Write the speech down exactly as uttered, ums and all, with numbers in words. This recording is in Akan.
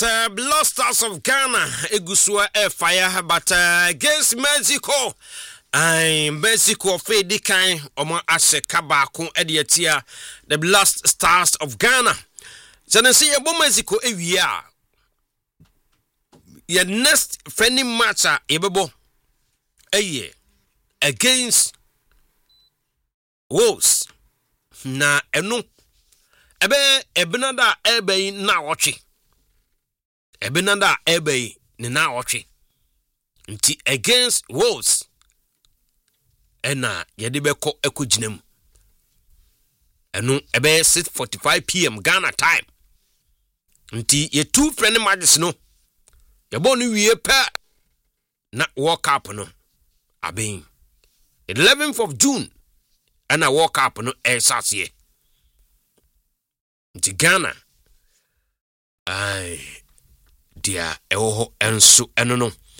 uh, Blasters of Ghana egusua e fire but uh, against Mexico I Mexico fe di kan omo ase kabako e de atia the Blast Stars of Ghana sense ye bo Mexico e wi a your next friendly match a yebebo eye against Wolves na eno ebe ebenada ebe na ochi ebenada ebe ni na ochi nti against Wolves ena yede beko ekoginem eno ebe six forty-five p m Ghana time nti ye two friendly matches no ye bonu wie pa na World Cup no abin eleventh of June and a World Cup no esasiye nti Ghana ai dia ewo enso eno no